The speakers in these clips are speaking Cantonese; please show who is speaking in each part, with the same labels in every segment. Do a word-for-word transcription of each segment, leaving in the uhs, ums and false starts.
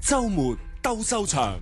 Speaker 1: 週末鬥獸場。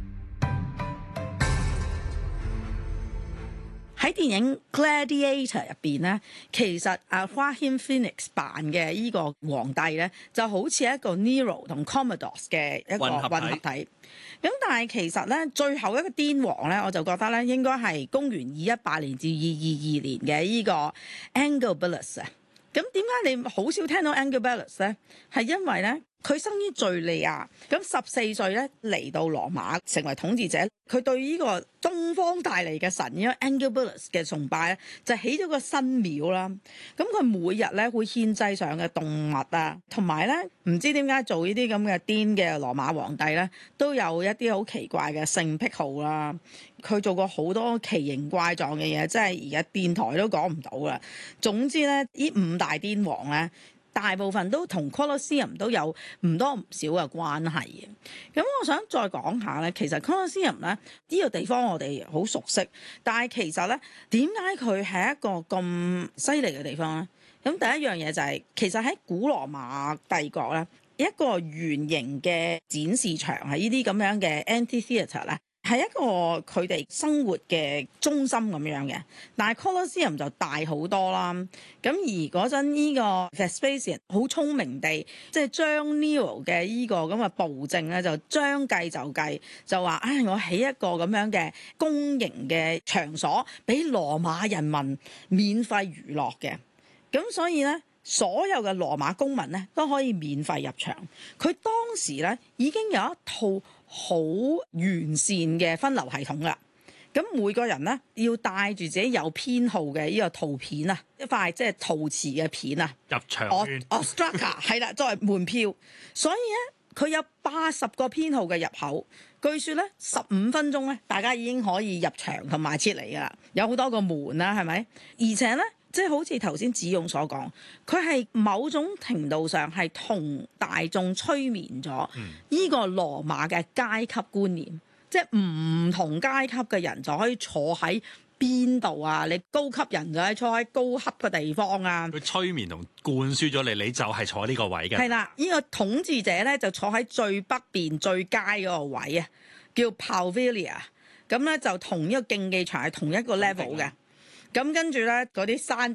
Speaker 2: 喺電影 Gladiator 入邊咧，其實阿 Joaquin Phoenix 扮嘅依個皇帝咧，就好似一個 Nero 同 Commodus 嘅一個混合體。咁但係其實咧，最後一個癲王咧，我就覺得咧，應該係公元二一八年至二二二年嘅依個 Elagabalus 啊。咁點解你好少聽到 Elagabalus 咧？係因為咧，佢生於敍利亞，咁十四歲咧嚟到羅馬成為統治者。佢對呢個東方帶嚟嘅神，因為 Elagabalus 嘅崇拜咧，就起咗個新廟啦。咁佢每日咧會獻祭上嘅動物啊，同埋咧唔知點解做呢啲咁嘅癲嘅羅馬皇帝咧，都有一啲好奇怪嘅性癖好啦。佢做過好多奇形怪狀嘅嘢，即係而家電台都講唔到啦。總之咧，呢五大癲王咧，大部分都同 Colosseum 都有唔多唔少嘅關係嘅。咁我想再講下咧，其實 Colosseum 咧呢個地方我哋好熟悉，但係其實咧點解佢係一個咁犀利嘅地方咧？咁第一樣嘢就係、是、其實喺古羅馬帝國咧，一個圓形嘅展示場係呢啲咁樣嘅 amphitheatre 咧。係一個佢哋生活嘅中心咁樣嘅，但係 Colosseum 就大好多啦。咁而嗰陣呢個 Vespasian 好聰明地，即係將 Nero 嘅呢個咁嘅暴政咧，就將計就計，就話：唉，我起一個咁樣嘅公營嘅場所，俾羅馬人民免費娛樂嘅。咁所以咧，所有嘅羅馬公民咧都可以免費入場。佢當時咧已經有一套好完善嘅分流系統啦，咁每個人咧要帶住自己有編號嘅呢個圖片啊，一塊即係陶瓷嘅片啊，
Speaker 3: 入場券
Speaker 2: Ostraka 係啦，作為門票。所以咧，佢有八十個編號嘅入口。據說咧，十五分鐘咧，大家已經可以入場同埋撤離噶啦。有好多個門啦，係咪？而且咧，即係好似頭先子勇所講，佢係某種程度上係同大眾催眠咗呢個羅馬嘅階級觀念，嗯、即係唔同階級嘅人就可以坐喺邊度啊？你高級人就係坐喺高級嘅地方啊！
Speaker 3: 佢催眠同灌輸咗你，你就係坐呢個位嘅。
Speaker 2: 係啦，呢、呢個統治者咧就坐喺最北邊最佳嗰個位啊，叫 Palvilia。咁咧就同呢個競技場係同一個 level 嘅。咁跟住咧，嗰啲山